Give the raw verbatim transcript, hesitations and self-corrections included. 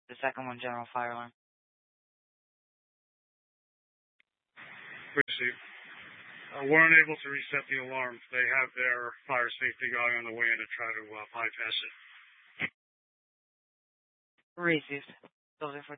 The second one, general fire alarm. Received. Uh, we're unable to reset the alarm. They have their fire safety guy on the way in to try to uh, bypass it. Received. Building for